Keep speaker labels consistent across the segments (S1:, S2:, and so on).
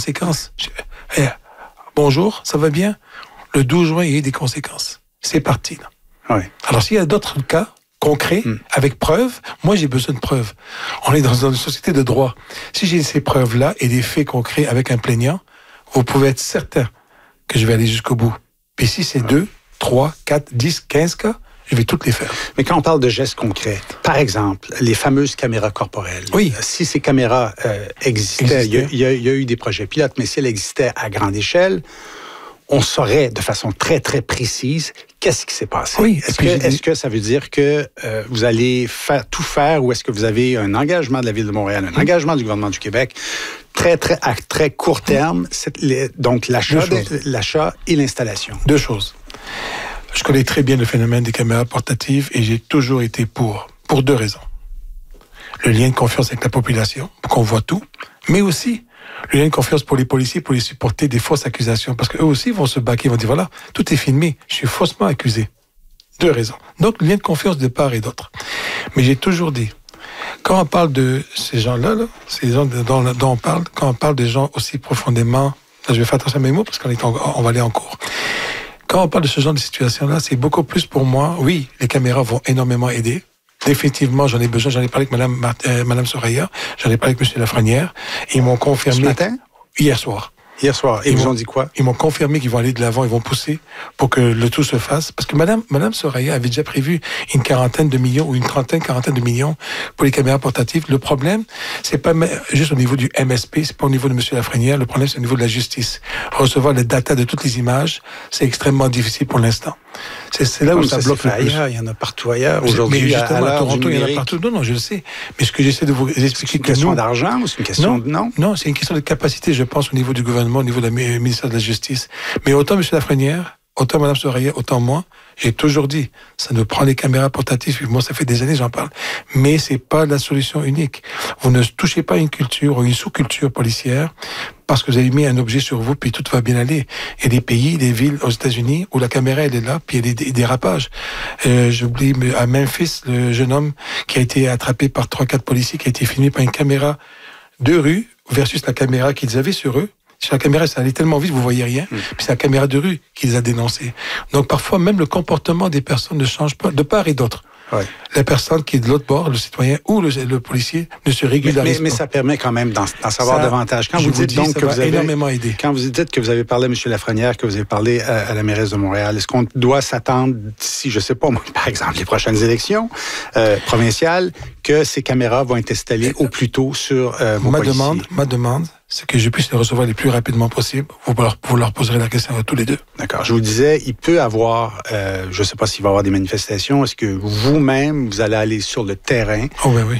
S1: conséquences. Bonjour, ça va bien? Le 12 juin, il y a eu des conséquences. C'est parti, là.
S2: Oui.
S1: Alors, s'il y a d'autres cas concrets, avec preuves, moi, j'ai besoin de preuves. On est dans une société de droit. Si j'ai ces preuves-là et des faits concrets avec un plaignant, vous pouvez être certain que je vais aller jusqu'au bout. Puis si c'est 2, 3, 4, 10, 15 cas, je vais toutes les faire.
S2: Mais quand on parle de gestes concrets, par exemple, les fameuses caméras corporelles.
S1: Oui.
S2: Si ces caméras existaient, il y a eu des projets pilotes, mais si elles existaient à grande échelle, on saurait de façon très, très précise qu'est-ce qui s'est passé.
S1: Oui.
S2: Est-ce que ça veut dire que vous allez tout faire ou est-ce que vous avez un engagement de la Ville de Montréal, un engagement du gouvernement du Québec à très court terme, donc l'achat et l'installation?
S1: 2 choses. Je connais très bien le phénomène des caméras portatives et j'ai toujours été pour 2 raisons. Le lien de confiance avec la population, pour qu'on voit tout, mais aussi le lien de confiance pour les policiers, pour les supporter des fausses accusations, parce qu'eux aussi vont se baquer, ils vont dire, voilà, tout est filmé, je suis faussement accusé. 2 raisons. Donc, le lien de confiance de part et d'autre. Mais j'ai toujours dit, quand on parle de ces gens-là, ces gens dont on parle, quand on parle des gens aussi profondément, là, je vais faire attention à mes mots, parce qu'on va aller en cours. Quand on parle de ce genre de situation-là, c'est beaucoup plus pour moi. Oui, les caméras vont énormément aider. Définitivement, j'en ai besoin. J'en ai parlé avec Madame Soraya, j'en ai parlé avec M. Lafrenière. Ils m'ont confirmé.
S2: Ce matin?
S1: Hier soir.
S2: Hier soir. Et ils vous ont dit quoi?
S1: Ils m'ont confirmé qu'ils vont aller de l'avant, ils vont pousser pour que le tout se fasse. Parce que Madame Soraya avait déjà prévu une 40aine de millions ou une 30aine de millions pour les caméras portatives. Le problème, c'est pas juste au niveau du MSP, c'est pas au niveau de M. Lafrenière. Le problème, c'est au niveau de la justice. Recevoir les data de toutes les images, c'est extrêmement difficile pour l'instant. C'est là où ça bloque le plus.
S2: Il y en a partout ailleurs. Aujourd'hui,
S1: mais justement, à Toronto, il y en a partout. Non, je le sais. Mais ce que j'essaie de vous expliquer,
S2: c'est une question d'argent ou c'est une question de non?
S1: Non, c'est une question de capacité, je pense, au niveau du gouvernement, au niveau du ministère de la Justice. Mais autant M. Lafrenière, autant Mme Soraya, autant moi, j'ai toujours dit, ça nous prend les caméras portatives. Moi, ça fait des années que j'en parle. Mais c'est pas la solution unique. Vous ne touchez pas une culture ou une sous-culture policière parce que vous avez mis un objet sur vous, puis tout va bien aller. Il y a des pays, des villes aux États-Unis où la caméra, elle est là, puis il y a des dérapages. J'oublie à Memphis, le jeune homme qui a été attrapé par 3-4 policiers, qui a été filmé par une caméra de rue versus la caméra qu'ils avaient sur eux. Sur la caméra, ça allait tellement vite, vous voyez rien. Puis c'est la caméra de rue qui les a dénoncés. Donc parfois, même le comportement des personnes ne change pas, de part et d'autre. Ouais. La personne qui est de l'autre bord, le citoyen ou le policier, ne se régularise pas.
S2: Mais ça permet quand même d'en savoir davantage. Quand vous dites donc que vous avez
S1: énormément aidé.
S2: Quand vous dites que vous avez parlé à M. Lafrenière, que vous avez parlé à la mairesse de Montréal, est-ce qu'on doit s'attendre d'ici, je sais pas, par exemple, les prochaines élections provinciales, que ces caméras vont être installées au plus tôt sur vos policiers?
S1: Ma demande, c'est que je puisse les recevoir le plus rapidement possible. Vous leur poserez la question à tous les deux. D'accord.
S2: Je vous disais, il peut avoir, je ne sais pas s'il va y avoir des manifestations. Est-ce que vous-même, vous allez aller sur le terrain?
S1: Oh oui.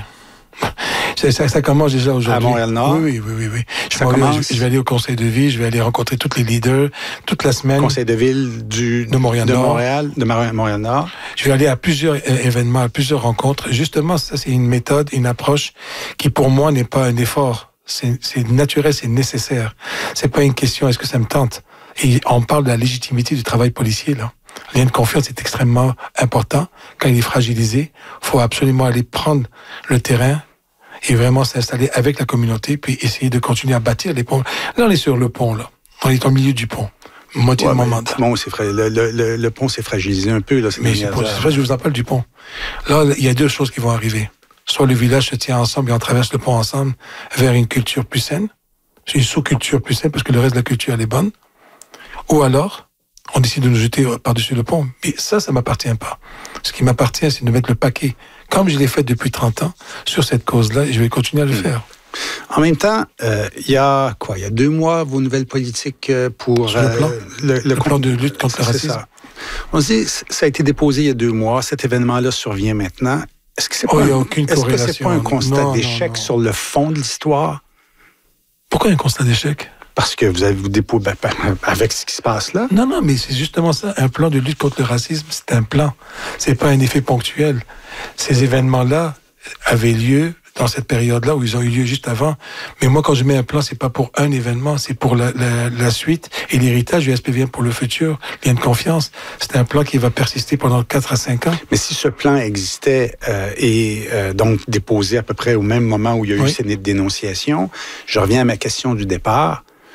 S1: Ça commence déjà aujourd'hui.
S2: À Montréal-Nord?
S1: Oui. Je vais aller au conseil de ville, je vais aller rencontrer tous les leaders toute la semaine.
S2: Conseil de ville de Montréal-Nord.
S1: Je vais aller à plusieurs événements, à plusieurs rencontres. Justement, ça, c'est une méthode, une approche qui, pour moi, n'est pas un effort. C'est naturel, c'est nécessaire. C'est pas une question, est-ce que ça me tente? Et on parle de la légitimité du travail policier, là. Le lien de confiance est extrêmement important. Quand il est fragilisé, il faut absolument aller prendre le terrain et vraiment s'installer avec la communauté, puis essayer de continuer à bâtir les ponts. Là, on est sur le pont, là. On est au milieu du pont. Moitié de mon mandat.
S2: Bon, le pont s'est fragilisé un peu, là.
S1: Mais c'est pour ça que je vous en parle du pont. Là, il y a 2 choses qui vont arriver. Soit le village se tient ensemble et on traverse le pont ensemble vers une culture plus saine. C'est une sous-culture plus saine parce que le reste de la culture, elle est bonne. Ou alors, on décide de nous jeter par-dessus le pont. Mais ça m'appartient pas. Ce qui m'appartient, c'est de mettre le paquet, comme je l'ai fait depuis 30 ans, sur cette cause-là, et je vais continuer à le faire.
S2: En même temps, il y a 2 mois, vos nouvelles politiques pour
S1: le plan de lutte contre le racisme. Ça.
S2: On se dit, ça a été déposé il y a 2 mois, cet événement-là survient maintenant. Est-ce que c'est pas un constat d'échec sur le fond de l'histoire?
S1: Pourquoi un constat d'échec?
S2: Parce que vous déposez avec ce qui se passe là?
S1: Non, mais c'est justement ça. Un plan de lutte contre le racisme, c'est un plan. C'est pas un effet ponctuel. Ces événements-là avaient lieu dans cette période-là où ils ont eu lieu juste avant. Mais moi, quand je mets un plan, c'est pas pour un événement, c'est pour la suite et l'héritage du SPVM pour le futur. Lien de confiance. C'est un plan qui va persister pendant 4 à 5 ans.
S2: Mais si ce plan existait et donc déposé à peu près au même moment où il y a eu ces dénonciations, je reviens à ma question du départ.